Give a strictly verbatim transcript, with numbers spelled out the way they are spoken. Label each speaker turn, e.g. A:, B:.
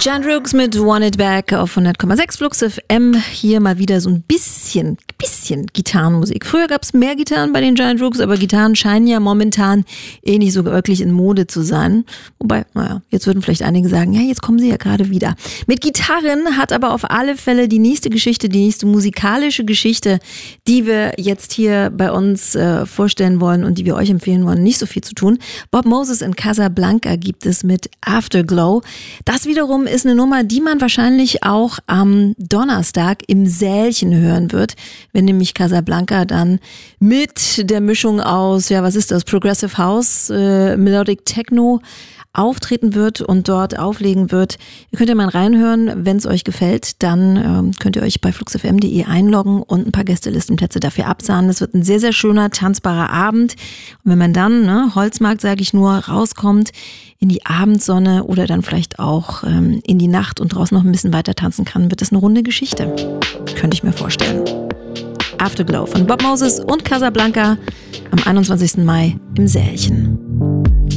A: Giant Rooks mit Want It Back auf hundert Komma sechs Flux F M. Hier mal wieder so ein bisschen, bisschen Gitarrenmusik. Früher gab es mehr Gitarren bei den Giant Rooks, aber Gitarren scheinen ja momentan eh nicht so wirklich in Mode zu sein. Wobei, naja, jetzt würden vielleicht einige sagen, ja, jetzt kommen sie ja gerade wieder. Mit Gitarren hat aber auf alle Fälle die nächste Geschichte, die nächste musikalische Geschichte, die wir jetzt hier bei uns äh, vorstellen wollen und die wir euch empfehlen wollen, nicht so viel zu tun. Bob Moses in Casablanca gibt es mit Afterglow. Das wiederum ist eine Nummer, die man wahrscheinlich auch am Donnerstag im Sälchen hören wird, wenn nämlich Casablanca dann mit der Mischung aus, ja, was ist das, Progressive House, äh, Melodic Techno auftreten wird und dort auflegen wird. Ihr könnt ja mal reinhören, wenn es euch gefällt, dann ähm, könnt ihr euch bei fluxfm punkt de einloggen und ein paar Gästelistenplätze dafür absahnen. Es wird ein sehr, sehr schöner, tanzbarer Abend. Und wenn man dann, ne, Holzmarkt sage ich nur, rauskommt in die Abendsonne oder dann vielleicht auch ähm, in die Nacht und draußen noch ein bisschen weiter tanzen kann, wird das eine runde Geschichte. Könnte ich mir vorstellen. Afterglow von Bob Moses und Casablanca am einundzwanzigsten Mai im Sälchen.